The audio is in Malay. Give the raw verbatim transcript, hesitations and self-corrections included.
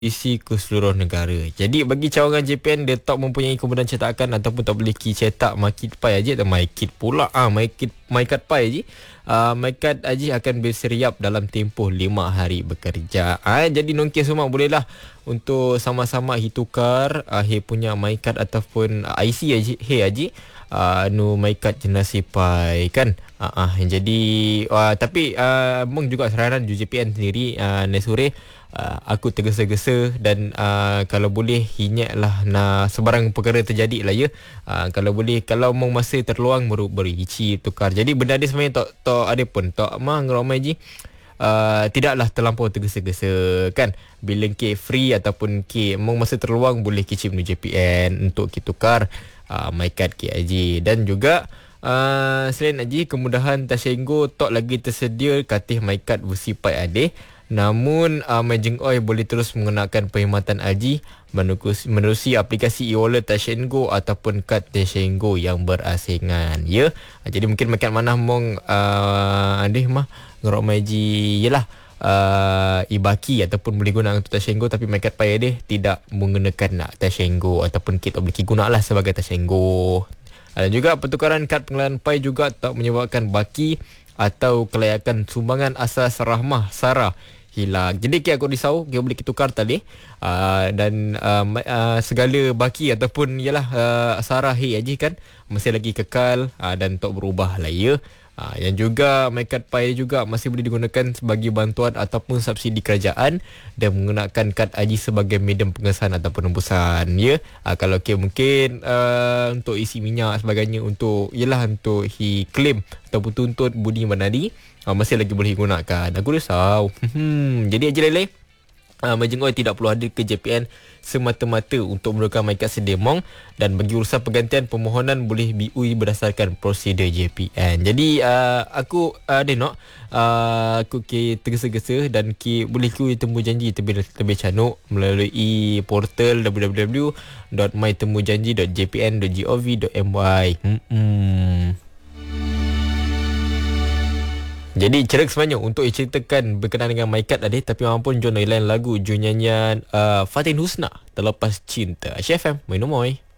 isi ke seluruh negara. Jadi bagi cawangan J P N, dia tak mempunyai kemudahan cetakan ataupun tak boleh ki cetak MyKit Pi aja atau MyKit pula ah MyKit MyKit Pi aja. Uh, MyKit Aji akan berseriap dalam tempoh lima hari bekerja. Ah, jadi nongki semua bolehlah untuk sama-sama hitukar uh, he punya MyKit ataupun uh, I C Aji, he Aji. Uh, nu MyKit generasi Pi kan. Uh, uh, jadi uh, tapi uh, mung juga saranan J P N sendiri uh, nesure Uh, aku tergesa-gesa dan uh, kalau boleh hinyaklah na sebarang perkara terjadi lah ya. Uh, kalau boleh kalau mau masa terluang baru beri hici tukar. Jadi benda dia sebenarnya tak tak ada pun tak mah ngeramai ji. Uh, tidaklah terlampau tergesa-gesa kan. Bila ke free ataupun ke mau masa terluang boleh kicip nu J P N untuk kita tukar uh, MyKit K I J. Dan juga uh, selain Aji kemudahan Tashengo tak lagi tersedia katih MyKit versi Pi Ade. Namun uh, Majeng Oi boleh terus menggunakan perkhidmatan Aji menerusi aplikasi e-wallet Tashengo ataupun kad Tashengo yang berasingan ya. Jadi mungkin makan mana mong uh, andih mah ngerok Maji yalah uh, ibaki ataupun boleh guna untuk Tashengo, tapi MyKit Pi deh tidak menggunakan nak Tashengo ataupun kita boleh guna lah sebagai Tashengo. Dan juga pertukaran kad pengenalan Pi juga tak menyebabkan baki atau kelayakan sumbangan asas rahmah Sarah hilang. Jadi kita aku risau kita boleh tukar tadi uh, dan uh, uh, segala baki ataupun ialah uh, Sarah hi aji kan masih lagi kekal uh, dan tak berubah lah ya. Uh, yang juga MyKit Pi juga masih boleh digunakan sebagai bantuan ataupun subsidi kerajaan dan menggunakan kad Aji sebagai medium pengesahan atau penembusan ya. Uh, kalau okay, mungkin uh, untuk isi minyak sebagainya untuk ialah untuk hi claim ataupun tuntut budi manadi uh, masih lagi boleh gunakan. Aku risau. Hmm, jadi Aji Lele Uh, Majeng Oi tidak perlu hadir ke J P N semata-mata untuk menerukan MyKit sedemong, dan bagi urusan pergantian permohonan boleh B U I berdasarkan prosedur J P N. Jadi uh, aku uh, denok uh, aku ke tergesa-gesa dan ke boleh ku temu janji lebih lebih canuk melalui portal w w w dot my temu janji dot j p n dot gov dot m y. Hmm. Jadi cerak sebenarnya untuk ceritakan berkenaan dengan MyKit tadi, tapi mampun John lain lagu John nyanyian uh, Fatin Husna Terlepas Cinta. H F M, main nomoi.